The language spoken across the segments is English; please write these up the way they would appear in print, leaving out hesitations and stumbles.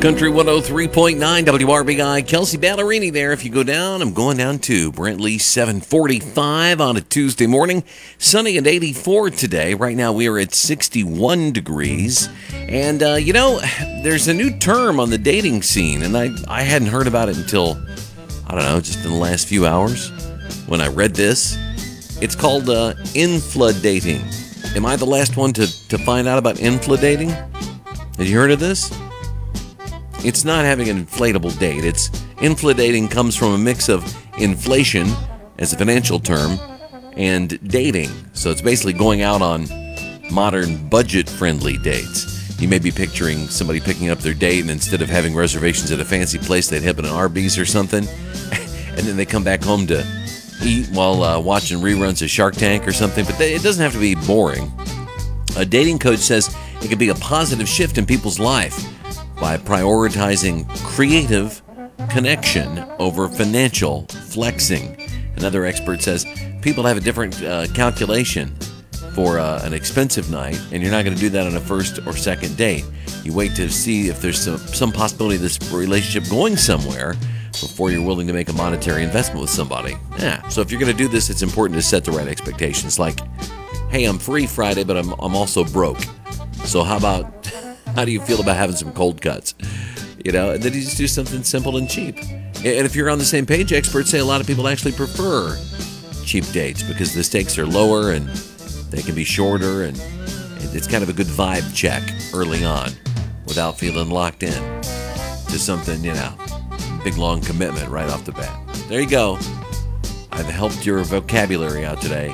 Country 103.9 WRBI. Kelsey Ballerini there. If you go down, I'm going down too. Brent Lee 745 on a Tuesday morning. Sunny and 84 today. Right now we are at 61 degrees. And, there's a new term on the dating scene. And I hadn't heard about it until, just in the last few hours when I read this. It's called infladating. Am I the last one to find out about infladating? Have you heard of this? It's not having an inflatable date. It's infladating comes from a mix of inflation as a financial term and dating. So it's basically going out on modern budget-friendly dates. You may be picturing somebody picking up their date and instead of having reservations at a fancy place, they'd hit an Arby's or something. And then they come back home to eat while watching reruns of Shark Tank or something. But it doesn't have to be boring. A dating coach says it could be a positive shift in people's life by prioritizing creative connection over financial flexing. Another expert says people have a different calculation for an expensive night, and you're not going to do that on a first or second date. You wait to see if there's some possibility of this relationship going somewhere before you're willing to make a monetary investment with somebody. Yeah. So if you're going to do this, it's important to set the right expectations. Like, hey, I'm free Friday, but I'm also broke. So how do you feel about having some cold cuts? And then you just do something simple and cheap. And if you're on the same page, experts say a lot of people actually prefer cheap dates because the stakes are lower and they can be shorter, and it's kind of a good vibe check early on without feeling locked in to something, big long commitment right off the bat. There you go. I've helped your vocabulary out today.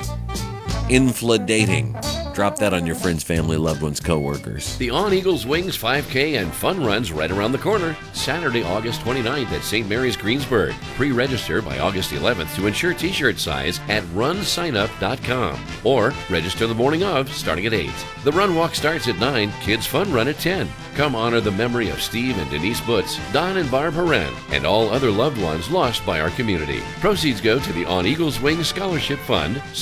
Infladating. Drop that on your friends, family, loved ones, co-workers. The On Eagles Wings 5K and fun run's right around the corner. Saturday, August 29th at St. Mary's, Greensburg. Pre-register by August 11th to ensure t-shirt size at runsignup.com. Or register the morning of, starting at 8. The run walk starts at 9, kids fun run at 10. Come honor the memory of Steve and Denise Butz, Don and Barb Horan, and all other loved ones lost by our community. Proceeds go to the On Eagles Wings Scholarship Fund,